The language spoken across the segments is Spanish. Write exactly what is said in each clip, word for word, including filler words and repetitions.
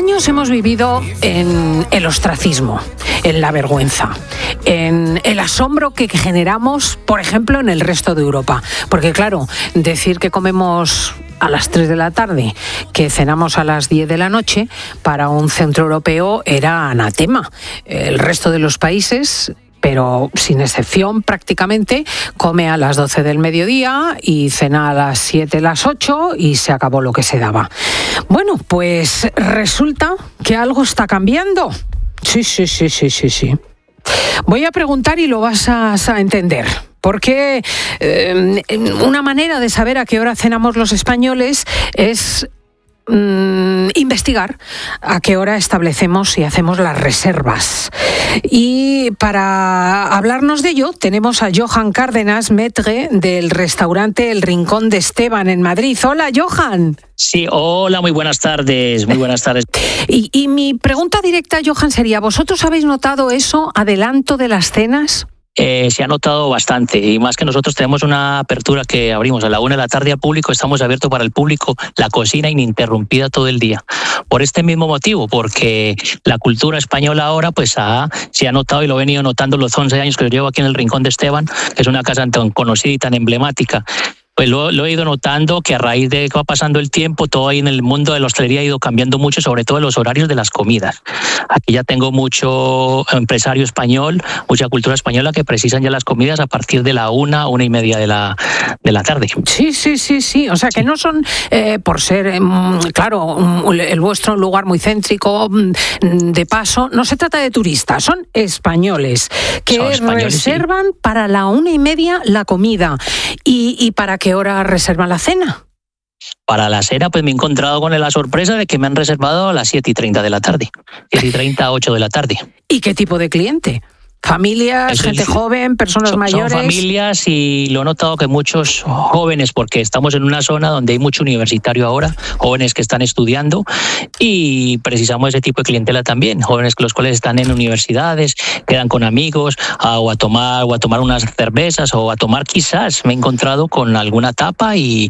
años hemos vivido en el ostracismo, en la vergüenza, en el asombro que generamos, por ejemplo, en el resto de Europa. Porque claro, decir que comemos a las tres de la tarde, que cenamos a las diez de la noche, para un centroeuropeo era anatema. El resto de los países, pero sin excepción prácticamente, come a las doce del mediodía y cena a las siete, las ocho y se acabó lo que se daba. Bueno, pues resulta que algo está cambiando. Sí, sí, sí, sí, sí, sí. Voy a preguntar y lo vas a, a entender. Porque eh, una manera de saber a qué hora cenamos los españoles es mm, investigar a qué hora establecemos y hacemos las reservas. Y para hablarnos de ello tenemos a Johan Cárdenas, maître del restaurante El Rincón de Esteban en Madrid. Hola, Johan. Sí, hola, muy buenas tardes, muy buenas tardes. Y, y mi pregunta directa, Johan, sería, ¿vosotros habéis notado eso, adelanto de las cenas? Eh, se ha notado bastante, y más que nosotros tenemos una apertura que abrimos a la una de la tarde al público, estamos abiertos para el público, la cocina ininterrumpida todo el día. Por este mismo motivo, porque la cultura española ahora pues ha, se ha notado, y lo he venido notando los once años que yo llevo aquí en el Rincón de Esteban, que es una casa tan conocida y tan emblemática. Pues lo, lo he ido notando que a raíz de que va pasando el tiempo, todo ahí en el mundo de la hostelería ha ido cambiando mucho, sobre todo los horarios de las comidas. Aquí ya tengo mucho empresario español, mucha cultura española que precisan ya las comidas a partir de la una, una y media de la, de la tarde. Sí, sí, sí, sí. O sea que sí. No son, eh, por ser, eh, claro, el vuestro lugar muy céntrico, de paso, no se trata de turistas, son españoles que son españoles, reservan sí. para la una y media la comida. Y, y para qué hora reservan la cena? Para la cena, pues me he encontrado con la sorpresa de que me han reservado a las siete y treinta de la tarde. siete y treinta, ocho de la tarde. ¿Y qué tipo de cliente? ¿Familias, es gente el, joven, personas son, mayores? Son familias, y lo he notado que muchos jóvenes, porque estamos en una zona donde hay mucho universitario ahora, jóvenes que están estudiando, y precisamos ese tipo de clientela también, jóvenes los cuales están en universidades, quedan con amigos, a, o, a tomar, o a tomar unas cervezas, o a tomar quizás, me he encontrado con alguna tapa, y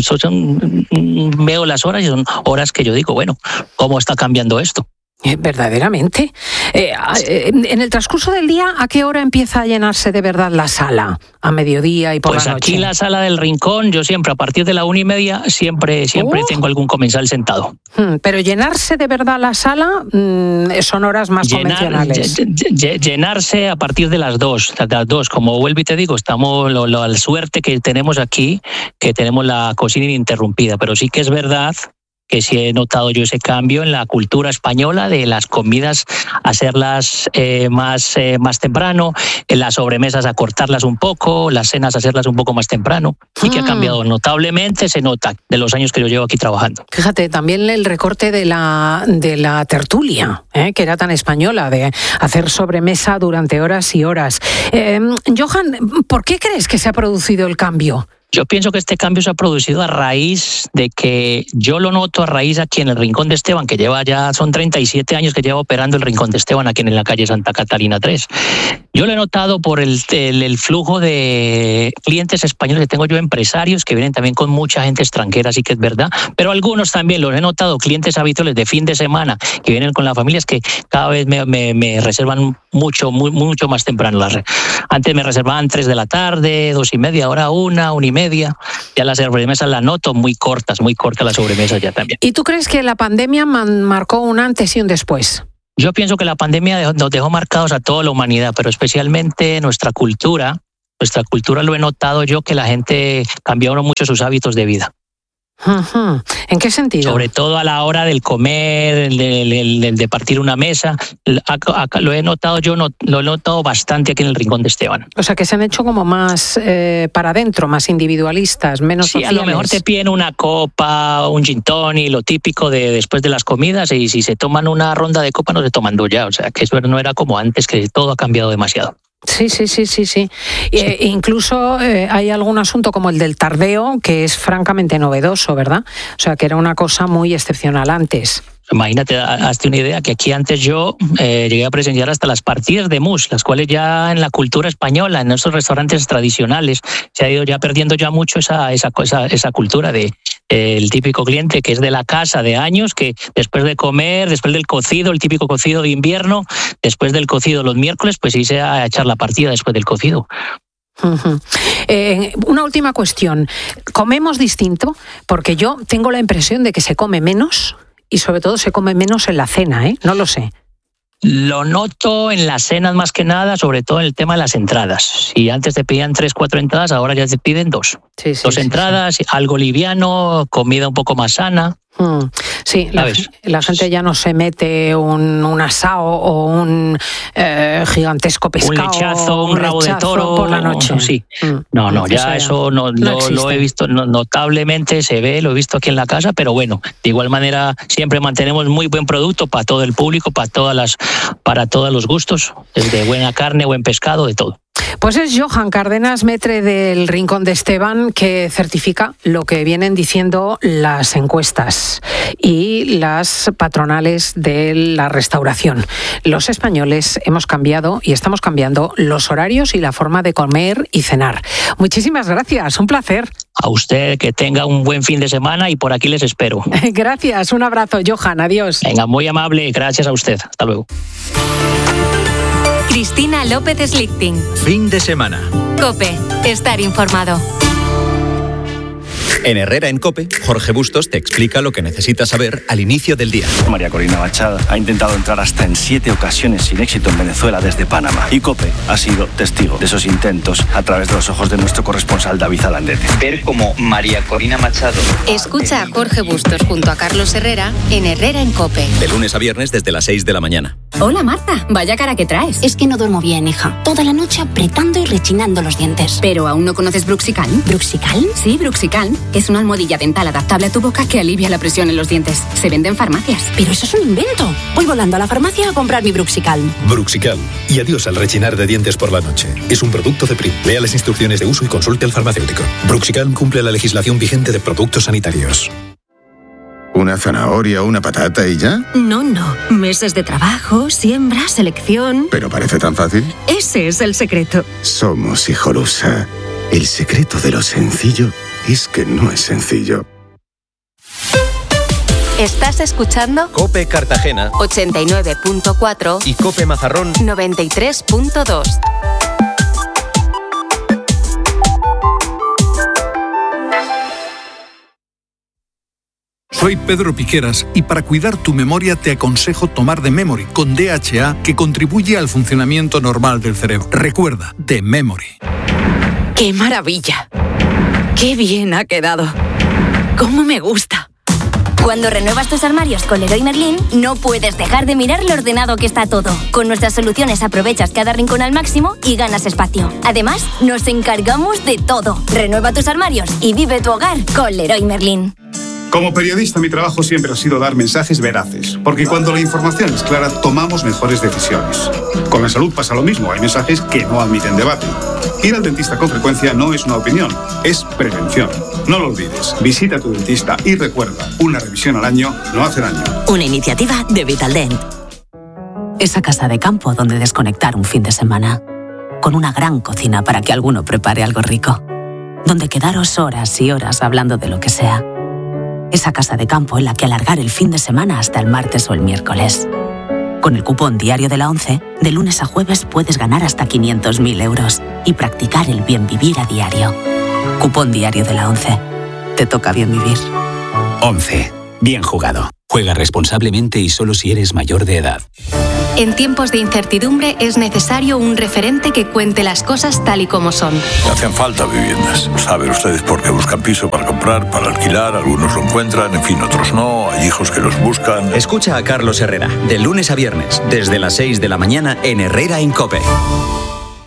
son, veo las horas y son horas que yo digo, bueno, ¿cómo está cambiando esto? Verdaderamente. Eh, en el transcurso del día, ¿a qué hora empieza a llenarse de verdad la sala? ¿A mediodía y por pues la noche? Pues aquí la sala del Rincón, yo siempre a partir de la una y media siempre, siempre uh. tengo algún comensal sentado. Pero llenarse de verdad la sala son horas más Llenar, convencionales. Llenarse a partir de las dos, de las dos. Como vuelvo y te digo, estamos lo, lo, la suerte que tenemos aquí, que tenemos la cocina ininterrumpida, pero sí que es verdad que sí he notado yo ese cambio en la cultura española de las comidas, hacerlas eh, más, eh, más temprano, en las sobremesas acortarlas un poco, las cenas hacerlas un poco más temprano, y que ha cambiado notablemente, se nota de los años que yo llevo aquí trabajando. Fíjate, también el recorte de la, de la tertulia, ¿eh? que era tan española, de hacer sobremesa durante horas y horas. Eh, Johan, ¿por qué crees que se ha producido el cambio? Yo pienso que este cambio se ha producido a raíz de que yo lo noto a raíz aquí en el Rincón de Esteban, que lleva ya, son treinta y siete años que lleva operando el Rincón de Esteban aquí en la calle Santa Catalina tres. Yo lo he notado por el, el, el flujo de clientes españoles que tengo yo, empresarios que vienen también con mucha gente extranjera, así que es verdad, pero algunos también los he notado, clientes habituales de fin de semana que vienen con las familias, que cada vez me, me, me reservan mucho, muy, mucho más temprano. Antes me reservaban tres de la tarde, dos y media, ahora una, una y media. Media. Ya las sobremesas las noto muy cortas, muy cortas las sobremesas ya también. ¿Y tú crees que la pandemia man- marcó un antes y un después? Yo pienso que la pandemia dejó, nos dejó marcados a toda la humanidad, pero especialmente nuestra cultura. Nuestra cultura lo he notado yo, que la gente cambiaron mucho sus hábitos de vida. Uh-huh. ¿En qué sentido? Sobre todo a la hora del comer, de, de, de partir una mesa. Acá, acá lo he notado yo, no, lo he notado bastante aquí en el Rincón de Esteban. O sea, que se han hecho como más eh, para adentro, más individualistas, menos sí, sociales. A lo mejor te piden una copa, un gin tonic, lo típico de después de las comidas, y si se toman una ronda de copa no se toman dos ya. O sea, que eso no era como antes, que todo ha cambiado demasiado. Sí, sí, sí, sí, sí. Eh, incluso eh, hay algún asunto como el del tardeo, que es francamente novedoso, ¿verdad? O sea, que era una cosa muy excepcional antes. Imagínate, hazte una idea, que aquí antes yo eh, llegué a presenciar hasta las partidas de mus, las cuales ya en la cultura española, en nuestros restaurantes tradicionales, se ha ido ya perdiendo ya mucho esa esa esa, esa cultura de, El típico cliente que es de la casa de años, que después de comer, después del cocido, el típico cocido de invierno, después del cocido los miércoles, pues irse a echar la partida después del cocido. Uh-huh. Eh, una última cuestión. ¿Comemos distinto? Porque yo tengo la impresión de que se come menos y sobre todo se come menos en la cena, ¿eh? No lo sé. Lo noto en las cenas más que nada, sobre todo en el tema de las entradas. Si antes te pedían tres, cuatro entradas, ahora ya te piden dos. Sí, sí, dos sí, entradas, sí. Algo liviano, comida un poco más sana. Mm, sí, la, la gente ya no se mete un, un asado o un eh, gigantesco pescado. Un lechazo, un, un rabo lechazo de toro por la noche. Sí. Mm. No, no, ya sea, eso no, no, no lo he visto notablemente, se ve, lo he visto aquí en la casa, pero bueno, de igual manera siempre mantenemos muy buen producto para todo el público, para todas las, para todos los gustos, desde buena carne, buen pescado, de todo. Pues es Johan Cárdenas, metre del Rincón de Esteban, que certifica lo que vienen diciendo las encuestas y las patronales de la restauración. Los españoles hemos cambiado y estamos cambiando los horarios y la forma de comer y cenar. Muchísimas gracias, un placer. A usted, que tenga un buen fin de semana y por aquí les espero. Gracias, un abrazo, Johan, adiós. Venga, muy amable, gracias a usted. Hasta luego. Cristina López Slichting. Fin de semana. COPE. Estar informado. En Herrera en COPE, Jorge Bustos te explica lo que necesitas saber al inicio del día. María Corina Machado ha intentado entrar hasta en siete ocasiones sin éxito en Venezuela desde Panamá. Y COPE ha sido testigo de esos intentos a través de los ojos de nuestro corresponsal David Alandete. Ver cómo María Corina Machado... Escucha a Jorge Bustos junto a Carlos Herrera en Herrera en COPE. De lunes a viernes desde las seis de la mañana. Hola Marta, vaya cara que traes. Es que no duermo bien, hija. Toda la noche apretando y rechinando los dientes. ¿Pero aún no conoces Bruxicalm? ¿Bruxicalm? Sí, Bruxicalm. Es una almohadilla dental adaptable a tu boca que alivia la presión en los dientes. Se vende en farmacias. Pero eso es un invento. Voy volando a la farmacia a comprar mi Bruxicalm. Bruxicalm. Y adiós al rechinar de dientes por la noche. Es un producto de Prim. Lea las instrucciones de uso y consulte al farmacéutico. Bruxicalm cumple la legislación vigente de productos sanitarios. ¿Una zanahoria o una patata y ya? No, no. Meses de trabajo, siembra, selección... ¿Pero parece tan fácil? Ese es el secreto. Somos Hijolusa. El secreto de lo sencillo es que no es sencillo. ¿Estás escuchando? COPE Cartagena ochenta y nueve punto cuatro y COPE Mazarrón noventa y tres punto dos. Soy Pedro Piqueras y para cuidar tu memoria te aconsejo tomar The Memory con D H A, que contribuye al funcionamiento normal del cerebro. Recuerda, The Memory. ¡Qué maravilla! ¡Qué bien ha quedado! ¡Cómo me gusta! Cuando renuevas tus armarios con Leroy Merlin, no puedes dejar de mirar lo ordenado que está todo. Con nuestras soluciones aprovechas cada rincón al máximo y ganas espacio. Además, nos encargamos de todo. Renueva tus armarios y vive tu hogar con Leroy Merlin. Como periodista, mi trabajo siempre ha sido dar mensajes veraces, porque cuando la información es clara, tomamos mejores decisiones. Con la salud pasa lo mismo, hay mensajes que no admiten debate. Ir al dentista con frecuencia no es una opinión, es prevención. No lo olvides, visita a tu dentista y recuerda, una revisión al año no hace daño. Una iniciativa de Vitaldent. Esa casa de campo donde desconectar un fin de semana. Con una gran cocina para que alguno prepare algo rico. Donde quedaros horas y horas hablando de lo que sea. Esa casa de campo en la que alargar el fin de semana hasta el martes o el miércoles. Con el cupón diario de la ONCE, de lunes a jueves puedes ganar hasta quinientos mil euros y practicar el bien vivir a diario. Cupón diario de la ONCE. Te toca bien vivir. ONCE. Bien jugado. Juega responsablemente y solo si eres mayor de edad. En tiempos de incertidumbre es necesario un referente que cuente las cosas tal y como son. Hacen falta viviendas. Saben ustedes por qué buscan piso para comprar, para alquilar. Algunos lo encuentran, en fin, otros no. Hay hijos que los buscan. Escucha a Carlos Herrera, de lunes a viernes, desde las seis de la mañana en Herrera en COPE.